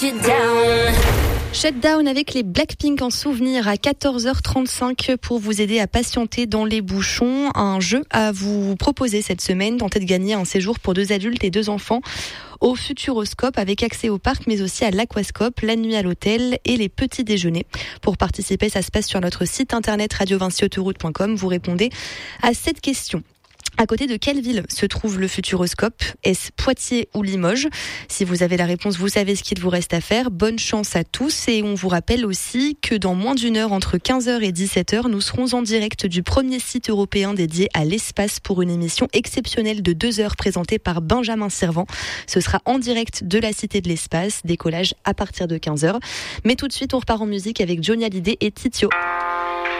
Shutdown avec les Blackpink en souvenir à 14h35 pour vous aider à patienter dans les bouchons. Un jeu à vous proposer cette semaine, tenter de gagner un séjour pour 2 adultes et 2 enfants au Futuroscope avec accès au parc mais aussi à l'Aquascope, la nuit à l'hôtel et les petits déjeuners. Pour participer, ça se passe sur notre site internet radiovincyautoroute.com. Vous répondez à cette question. À côté de quelle ville se trouve le Futuroscope ? Est-ce Poitiers ou Limoges ? Si vous avez la réponse, vous savez ce qu'il vous reste à faire. Bonne chance à tous et on vous rappelle aussi que dans moins d'une heure, entre 15h et 17h, nous serons en direct du premier site européen dédié à l'espace pour une émission exceptionnelle de 2 heures présentée par Benjamin Servant. Ce sera en direct de la Cité de l'Espace, décollage à partir de 15h. Mais tout de suite, on repart en musique avec Johnny Hallyday et Titio.